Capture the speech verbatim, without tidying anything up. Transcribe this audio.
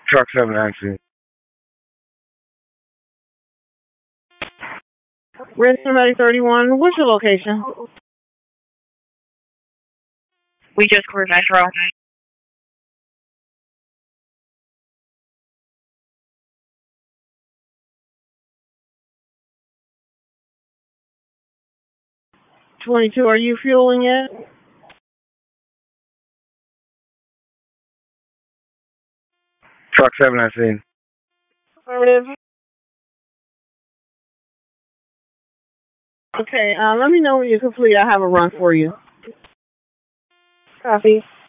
Truck seven nineteen. Red somebody thirty-one. What's your location? We just were Metro. twenty-two. Are you fueling yet? Truck seven nineteen. Affirmative. Okay, uh, let me know when you're complete. I have a run for you. Copy.